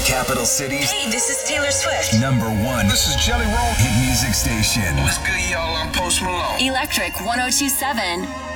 capital cities. Hey, this is Taylor Swift. #1. This is Jelly Roll. Hit music station. What's good, y'all? I'm Post Malone. Electric 102.7.